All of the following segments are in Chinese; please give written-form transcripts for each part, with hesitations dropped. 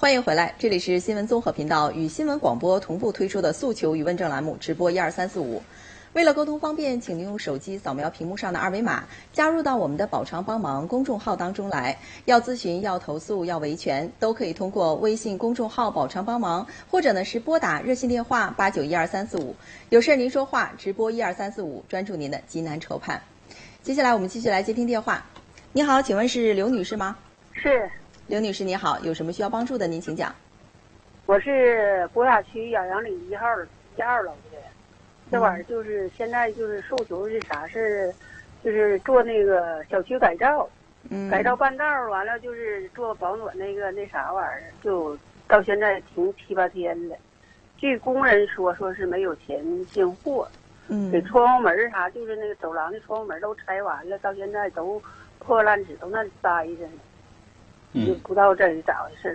欢迎回来，这里是新闻综合频道与新闻广播同步推出的诉求与问政栏目直播12345。为了沟通方便，请您用手机扫描屏幕上的二维码，加入到我们的保常帮忙公众号当中来。要咨询、要投诉、要维权，都可以通过微信公众号保常帮忙，或者呢是拨打热线电话8912-345。有事您说话，直播12345，专注您的急难愁盼。接下来我们继续来接听电话。你好，请问是刘女士吗？ 是。 刘女士你好，有什么需要帮助的您请讲。 我是博雅区雅阳里1号第2楼的，这玩意儿就是现在就是诉求是啥事儿，就是做那个小区改造，改造半道完了就是做保暖那啥玩意儿，就到现在停7、8天了。据工人说是没有钱进货，给窗户门啥就是那个走廊的窗户门都拆完了，到现在都破烂纸都那里待着呢。就不知道这是咋回事。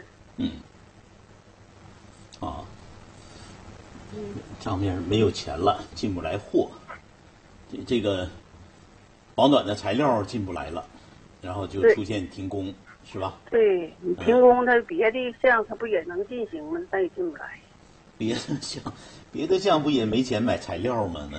账面没有钱了，进不来货，这个保暖的材料进不来了，然后就出现停工，是吧？ 对，你停工，它别的项它不也能进行吗？它也进不来。 别的项不也没钱买材料吗？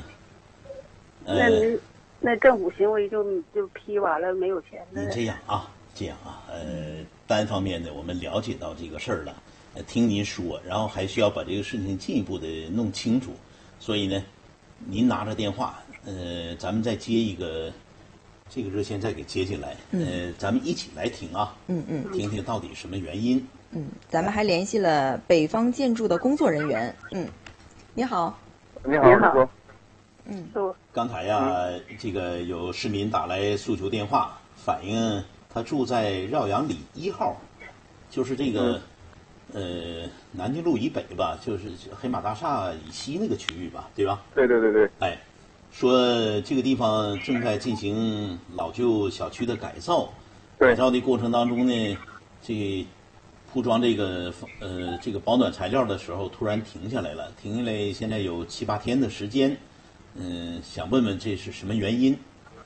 那政府行为就批完了，没有钱了。 你这样啊，单方面的我们了解到这个事儿了，听您说，然后还需要把这个事情进一步的弄清楚，所以呢，您拿着电话，咱们再接一个这个热线再给接进来，咱们一起来听啊，听听到底什么原因。 咱们还联系了北方建筑的工作人员。你好。 你好。 刚才呀，这个有市民打来诉求电话，反映他住在绕阳里1号，就是这个南京路以北吧，就是黑马大厦以西那个区域吧，对吧？ 对。 哎，说这个地方正在进行老旧小区的改造，改造的过程当中呢，这铺装这个保暖材料的时候突然停下来了，现在有7、8天的时间，想问问这是什么原因？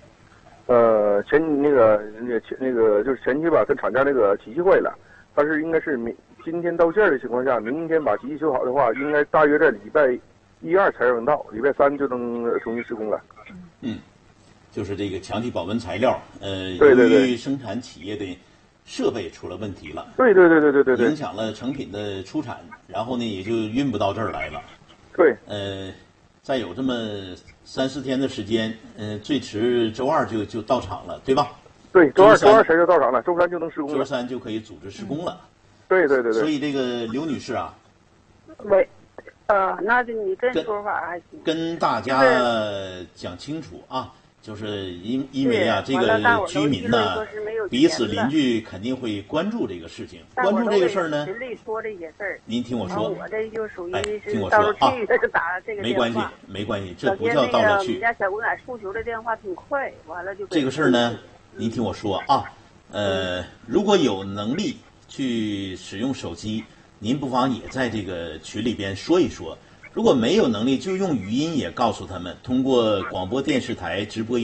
那个就是前期吧，跟厂家那个机器坏了，但是应该是今天到件的情况下，明天把机器修好的话，应该大约在礼拜1、2才能到，礼拜3就能重新施工了。 就是这个强气保温材料，由于生产企业的设备出了问题了， 对， 影响了成品的出产，然后呢也就运不到这儿来了。 对， 再有这么3、4天的时间，最迟周2就到场了，对吧？ 对，周二才就到场了，周3就能施工了。 周3就可以组织施工了。 对。 所以这个刘女士啊， 那你这说法还行。 跟大家讲清楚啊，就是因为啊，这个居民呢，彼此邻居肯定会关注这个事情，关注这个事儿呢。 群里说这些事儿。 您听我说。 我这就属于听我到说啊， 打这个没关系，这不叫到了去。 我们家小姑娘诉求的电话挺快，完了就这个事儿呢，您听我说啊，如果有能力去使用手机，您不妨也在这个群里边说一说。如果没有能力，就用语音也告诉他们，通过广播电视台直播